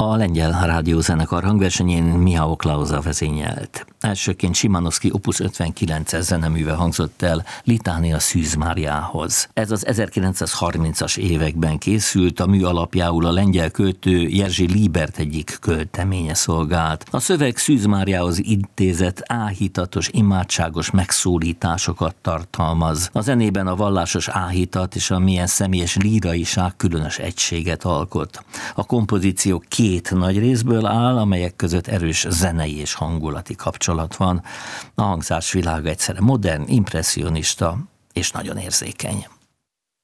A lengyel rádiózenekar hangversenyén Michał Klauza vezényelt. Elsőként Szymanowski Opus 59-es zeneműve hangzott el Litánia Szűz Máriához. Ez az 1930-as években készült, a mű alapjául a lengyel költő Jerzy Liebert egyik költeménye szolgált. A szöveg Szűz Máriához intézett áhítatos, imádságos megszólításokat tartalmaz. A zenében a vallásos áhítat és a milyen személyes líraiság különös egységet alkot. A kompozíció két nagy részből áll, amelyek között erős zenei és hangulati kapcsolat van. A hangzás világa egyszerre modern, impresszionista és nagyon érzékeny.